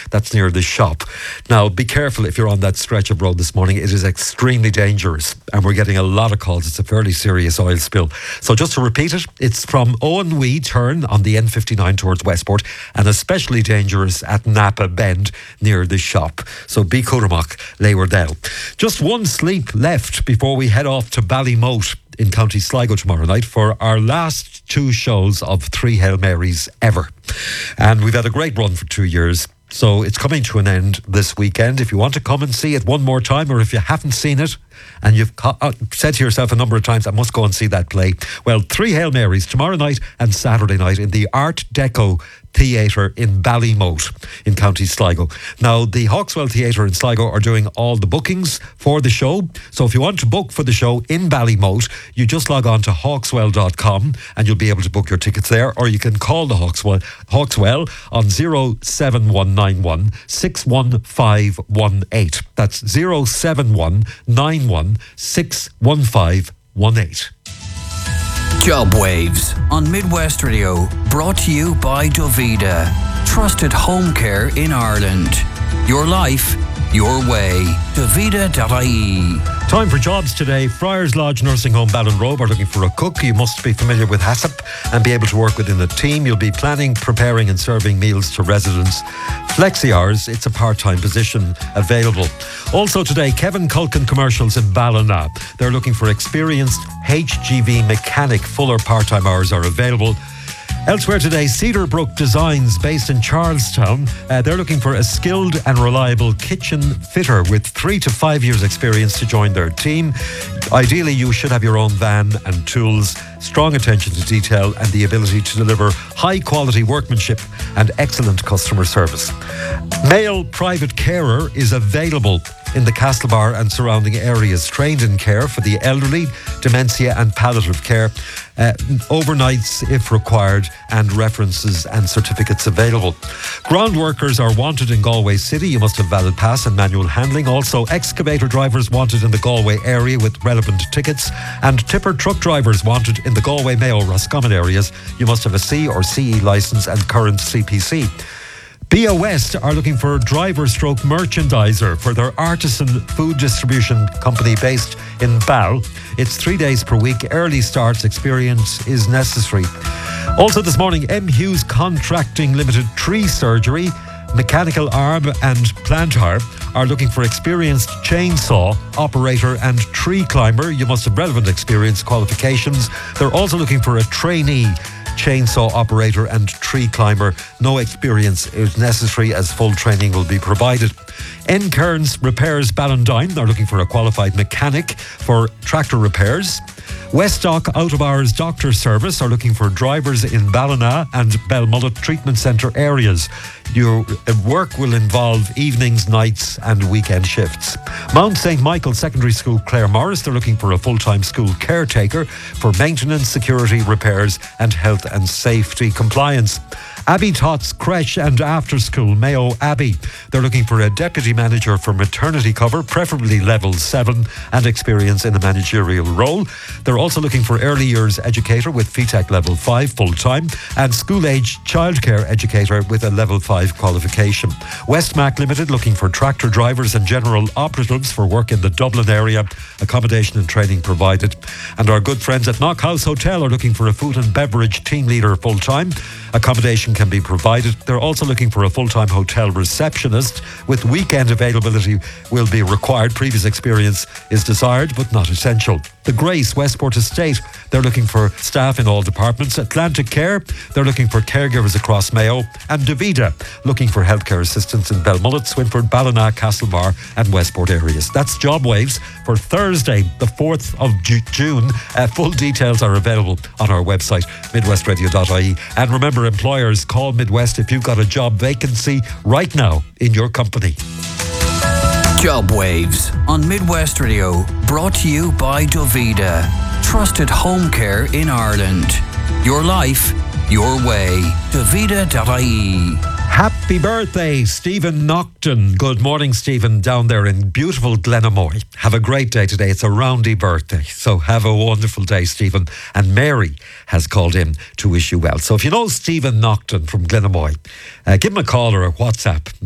That's near the shop. Now, be careful if you're on that stretch of road this morning. It is extremely dangerous, and we're getting a lot of calls. It's a fairly serious oil spill. So just to repeat it, it's from Owen Wee turn on the N59 towards Westport, and especially dangerous at Napa Bend near the shop. So be Curamach, Leywardell. Just one sleep left before we head off to Ballymote in County Sligo tomorrow night for our last 2 shows of 3 Hail Marys ever. And we've had a great run for 2 years. So it's coming to an end this weekend. If you want to come and see it one more time, or if you haven't seen it and you've said to yourself a number of times, I must go and see that play. Well, 3 Hail Marys tomorrow night and Saturday night in the Art Deco Theatre in Ballymote in County Sligo. Now, the Hawkswell Theatre in Sligo are doing all the bookings for the show. So if you want to book for the show in Ballymote, you just log on to hawkswell.com and you'll be able to book your tickets there, or you can call the Hawkswell on 07191 61518. That's 07191 61518. Job Waves on Midwest Radio, brought to you by Dovida, trusted home care in Ireland. Your life, your way. Dovida.ie. Time for jobs today. Friars Lodge Nursing Home Ballinrobe are looking for a cook. You must be familiar with HACCP and be able to work within a team. You'll be planning, preparing and serving meals to residents. Flexi hours, it's a part-time position available. Also today, Kevin Culkin Commercials in Ballina. They're looking for experienced HGV mechanic. Fuller part-time hours are available. Elsewhere today, Cedarbrook Designs, based in Charlestown. They're looking for a skilled and reliable kitchen fitter with 3 to 5 years experience to join their team. Ideally, you should have your own van and tools, strong attention to detail and the ability to deliver high quality workmanship and excellent customer service. Male private carer is available in the Castlebar and surrounding areas, trained in care for the elderly, dementia and palliative care, overnights if required, and references and certificates available. Ground workers are wanted in Galway City. You must have valid pass and manual handling. Also, excavator drivers wanted in the Galway area with relevant tickets, and tipper truck drivers wanted in the Galway, Mayo, Roscommon areas. You must have a C or CE licence and current CPC. BIA West are looking for driver-stroke merchandiser for their artisan food distribution company based in Bal. It's 3 days per week. Early starts experience is necessary. Also this morning, M. Hughes Contracting Limited Tree Surgery, Mechanical Arm and Plantar are looking for experienced chainsaw operator and tree climber. You must have relevant experience qualifications. They're also looking for a trainee chainsaw operator and tree climber. No experience is necessary as full training will be provided. N. Kearns Repairs Ballandine are looking for a qualified mechanic for tractor repairs. Westdock Out of Hours Doctor Service are looking for drivers in Ballina and Belmullet Treatment Centre areas. Your work will involve evenings, nights and weekend shifts. Mount St. Michael Secondary School Clare Morris, they're looking for a full-time school caretaker for maintenance, security, repairs and health and safety compliance. Abbey Tots Creche and After School, Mayo Abbey. They're looking for a deputy manager for maternity cover, preferably level 7 and experience in a managerial role. They're also looking for early years educator with FETAC level 5 full-time and school-age childcare educator with a level 5 qualification. Westmac Limited looking for tractor drivers and general operatives for work in the Dublin area. Accommodation and training provided. And our good friends at Knockhouse Hotel are looking for a food and beverage team leader full-time. Accommodation can be provided. They're also looking for a full-time hotel receptionist with weekend availability will be required. Previous experience is desired but not essential. The Grace Westport Estate, they're looking for staff in all departments. Atlantic Care, they're looking for caregivers across Mayo. And Davida, looking for healthcare assistants in Belmullet, Swinford, Ballina, Castlebar and Westport areas. That's Job Waves for Thursday, the 4th of June. Full details are available on our website, midwestradio.ie. And remember, employers, call Midwest if you've got a job vacancy right now in your company. Job Waves on Midwest Radio, brought to you by Dovida, trusted home care in Ireland. Your life, your way. Dovida.ie. Happy birthday, Stephen Nocton. Good morning, Stephen, down there in beautiful Glenamoy. Have a great day today. It's a roundy birthday. So have a wonderful day, Stephen. And Mary has called in to wish you well. So if you know Stephen Nocton from Glenamoy, give him a call or a WhatsApp.